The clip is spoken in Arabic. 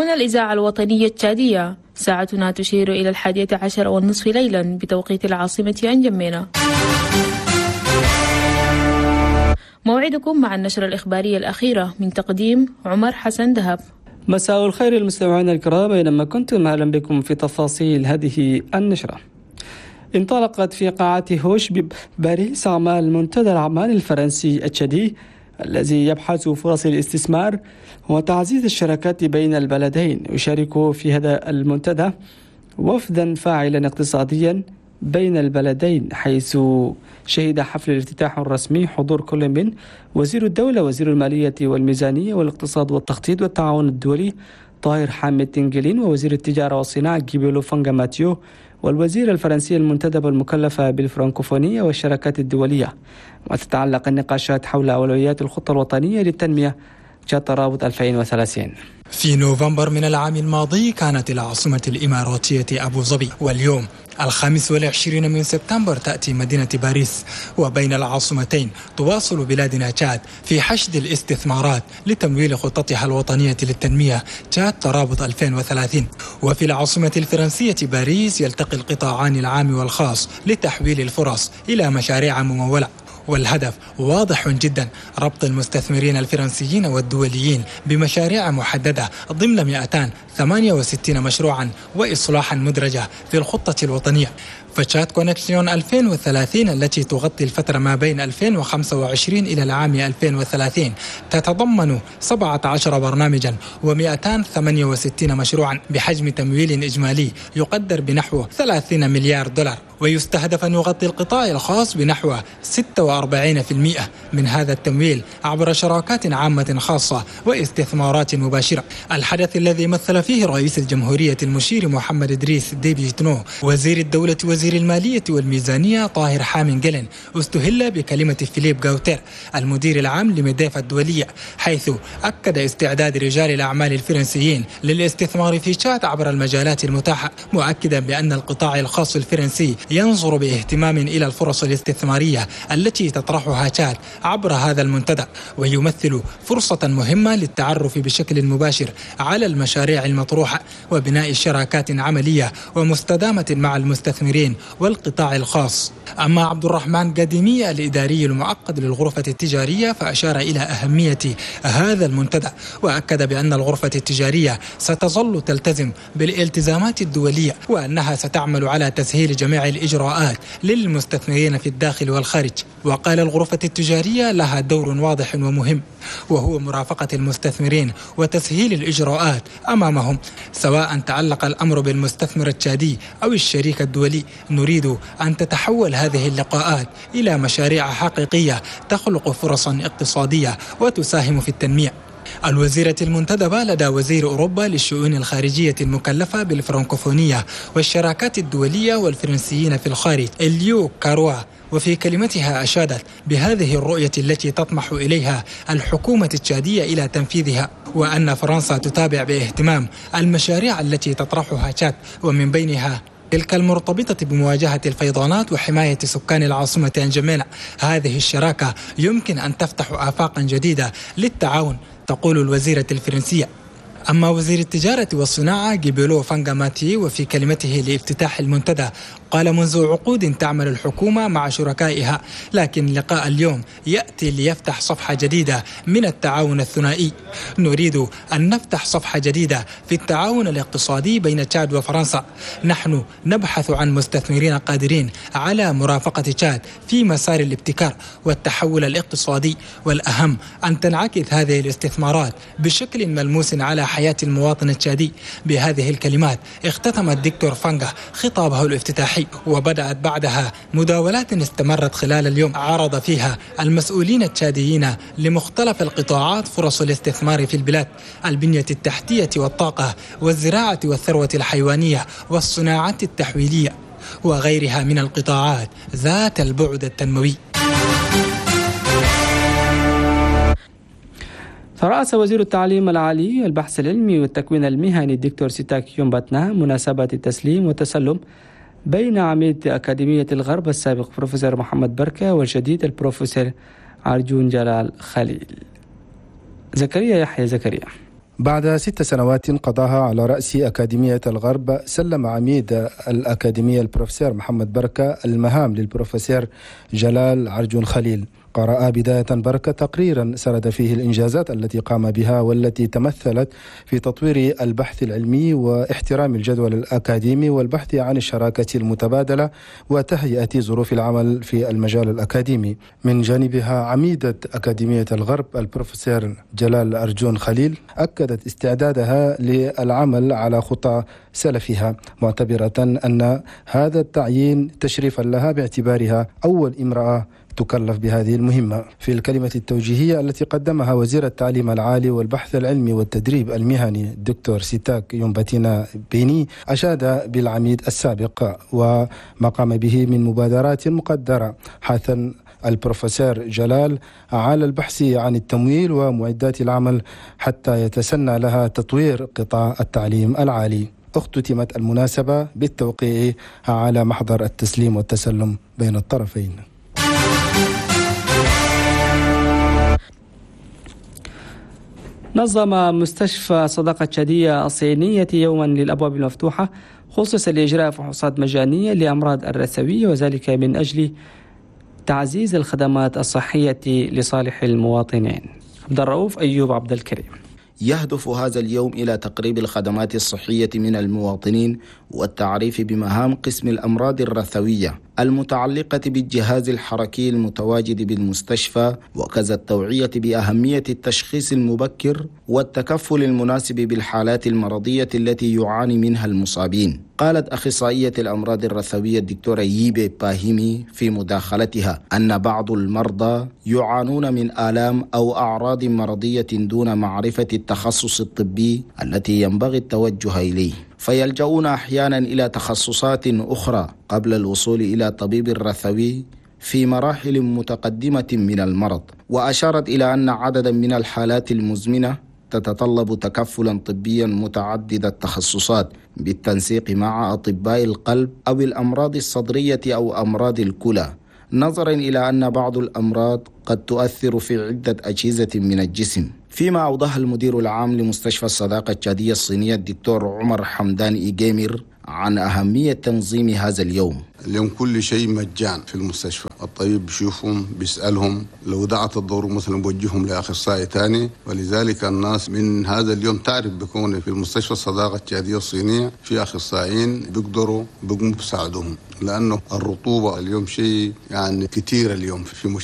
هنا الإذاعة الوطنية التشادية، ساعتنا تشير إلى 11:30 ليلا بتوقيت العاصمة أنجمينا. موعدكم مع النشرة الإخبارية الأخيرة من تقديم عمر حسن دهب. مساء الخير المستمعين الكرام أينما كنتم، أهلا بكم في تفاصيل هذه النشرة. انطلقت في قاعة هوش بباريس أعمال منتدى الأعمال الفرنسي التشادي الذي يبحث فرص الاستثمار وتعزيز الشراكات بين البلدين. يشارك في هذا المنتدى وفدا فاعلا اقتصاديا بين البلدين، حيث شهد حفل الافتتاح الرسمي حضور كل من وزير الدولة وزير المالية والميزانية والاقتصاد والتخطيط والتعاون الدولي طاهر حامد تنجلين، ووزير التجارة والصناعة جيبيلو فانغا ماتيو، والوزير الفرنسي المنتدب المكلفة بالفرنكوفونية والشراكات الدولية. وتتعلق النقاشات حول أولويات الخطة الوطنية للتنمية ترابط 2030. في نوفمبر من العام الماضي كانت العاصمة الإماراتية أبو ظبي، واليوم 25 من سبتمبر تأتي مدينة باريس. وبين العاصمتين تواصل بلادنا تشاد في حشد الاستثمارات لتمويل خطتها الوطنية للتنمية تشاد ترابط 2030. وفي العاصمة الفرنسية باريس يلتقي القطاعان العام والخاص لتحويل الفرص إلى مشاريع ممولة، والهدف واضح جدا: ربط المستثمرين الفرنسيين والدوليين بمشاريع محددة ضمن 268 مشروعا وإصلاحا مدرجة في الخطة الوطنية. فتشاد كونكسيون 2030 التي تغطي الفترة ما بين 2025 إلى العام 2030 تتضمن 17 برنامجا و268 مشروعا بحجم تمويل إجمالي يقدر بنحو 30 مليار دولار، ويستهدف أن يغطي القطاع الخاص بنحو 46% من هذا التمويل عبر شراكات عامة خاصة واستثمارات مباشرة. الحدث الذي مثل فيه رئيس الجمهورية المشير محمد إدريس ديبي جنو وزير الدولة وزير المالية والميزانية طاهر حامد جلين استهل بكلمة فيليب غاوتير المدير العام لميديف الدولية، حيث أكد استعداد رجال الأعمال الفرنسيين للاستثمار في تشاد عبر المجالات المتاحة، مؤكدا بأن القطاع الخاص الفرنسي ينظر باهتمام إلى الفرص الاستثمارية التي تطرحها تشاد عبر هذا المنتدى، ويمثل فرصة مهمة للتعرف بشكل مباشر على المشاريع المطروحة وبناء شراكات عملية ومستدامة مع المستثمرين والقطاع الخاص. أما عبد الرحمن قديمي الإداري المعقد للغرفة التجارية فأشار إلى أهمية هذا المنتدى، وأكد بأن الغرفة التجارية ستظل تلتزم بالالتزامات الدولية، وأنها ستعمل على تسهيل جميع الإجراءات للمستثمرين في الداخل والخارج. وقال الغرفة التجارية لها دور واضح ومهم، وهو مرافقة المستثمرين وتسهيل الإجراءات أمامهم، سواء تعلق الأمر بالمستثمر التشادي أو الشريك الدولي. نريد أن تتحول هذه اللقاءات إلى مشاريع حقيقية تخلق فرصا اقتصادية وتساهم في التنمية. الوزيرة المنتدبة لدى وزير أوروبا للشؤون الخارجية المكلفة بالفرنكوفونية والشراكات الدولية والفرنسيين في الخارج إليو كاروا، وفي كلمتها أشادت بهذه الرؤية التي تطمح إليها الحكومة التشادية إلى تنفيذها، وأن فرنسا تتابع باهتمام المشاريع التي تطرحها تشاد، ومن بينها تلك المرتبطة بمواجهة الفيضانات وحماية سكان العاصمة أنجمينا. هذه الشراكة يمكن أن تفتح آفاقا جديدة للتعاون، تقول الوزيرة الفرنسية. أما وزير التجارة والصناعة جيبيلو فانغا ماتي وفي كلمته لافتتاح المنتدى قال: منذ عقود تعمل الحكومة مع شركائها، لكن لقاء اليوم يأتي ليفتح صفحة جديدة من التعاون الثنائي. نريد أن نفتح صفحة جديدة في التعاون الاقتصادي بين تشاد وفرنسا. نحن نبحث عن مستثمرين قادرين على مرافقة تشاد في مسار الابتكار والتحول الاقتصادي، والأهم أن تنعكس هذه الاستثمارات بشكل ملموس على حياة المواطن التشادي. بهذه الكلمات اختتم الدكتور فانغا خطابه الافتتاحي، وبدأت بعدها مداولات استمرت خلال اليوم عرض فيها المسؤولين التشاديين لمختلف القطاعات فرص الاستثمار في البلاد: البنية التحتية والطاقة والزراعة والثروة الحيوانية والصناعات التحويلية وغيرها من القطاعات ذات البعد التنموي. فرأس وزير التعليم العالي البحث العلمي والتكوين المهني الدكتور سيتاك يومباتنا مناسبة التسليم والتسلم بين عميد أكاديمية الغرب السابق بروفيسور محمد بركة والجديد البروفيسور عرجون جلال خليل. زكريا يحيى زكريا. بعد 6 سنوات قضاها على رأس أكاديمية الغرب، سلم عميد الأكاديمية البروفيسور محمد بركة المهام للبروفيسور جلال عرجون خليل. قرأ بداية بركة تقريرا سرد فيه الإنجازات التي قام بها والتي تمثلت في تطوير البحث العلمي واحترام الجدول الأكاديمي والبحث عن الشراكة المتبادلة وتهيئة ظروف العمل في المجال الأكاديمي. من جانبها عميدة أكاديمية الغرب البروفيسور جلال عرجون خليل أكدت استعدادها للعمل على خطى سلفها، معتبرة أن هذا التعيين تشريفا لها باعتبارها أول امرأة تكلف بهذه المهمة. في الكلمة التوجيهية التي قدمها وزير التعليم العالي والبحث العلمي والتدريب المهني الدكتور سيتاك يومباتينا بيني، أشاد بالعميد السابق وما قام به من مبادرات مقدرة، حثا البروفيسور جلال على البحث عن التمويل ومعدات العمل حتى يتسنى لها تطوير قطاع التعليم العالي. اختتمت المناسبة بالتوقيع على محضر التسليم والتسلم بين الطرفين. نظم مستشفى صداقة تشادية الصينية يوما للأبواب المفتوحة خصص لإجراء فحوصات مجانية لأمراض الرثوية، وذلك من أجل تعزيز الخدمات الصحية لصالح المواطنين. عبد الرؤوف أيوب عبد الكريم. يهدف هذا اليوم إلى تقريب الخدمات الصحية من المواطنين والتعريف بمهام قسم الأمراض الرثوية المتعلقة بالجهاز الحركي المتواجد بالمستشفى، وكذا التوعية بأهمية التشخيص المبكر والتكفل المناسب بالحالات المرضية التي يعاني منها المصابين. قالت أخصائية الأمراض الرثوية الدكتورة ييبي باهيمي في مداخلتها أن بعض المرضى يعانون من آلام أو أعراض مرضية دون معرفة التخصص الطبي التي ينبغي التوجه إليه، فيلجؤون أحيانا إلى تخصصات أخرى قبل الوصول إلى طبيب الرثوي في مراحل متقدمة من المرض. وأشارت إلى أن عددا من الحالات المزمنة تتطلب تكفلا طبيا متعدد التخصصات بالتنسيق مع أطباء القلب أو الأمراض الصدرية أو أمراض الكلى، نظرا إلى أن بعض الأمراض قد تؤثر في عدة أجهزة من الجسم. فيما أوضح المدير العام لمستشفى الصداقة التشادية الصينية الدكتور عمر حمدان إيجيمير عن أهمية تنظيم هذا اليوم. اليوم كل شيء مجان في المستشفى، الطبيب بيشوفهم بيسألهم، لو دعت الضرورة مثلا بوجههم لأخصائي تاني، ولذلك الناس من هذا اليوم تعرف بكون في المستشفى الصداقة التشادية الصينية في أخصائيين بيقدروا بيساعدوهم، لأنه الرطوبة اليوم شيء يعني كتير اليوم في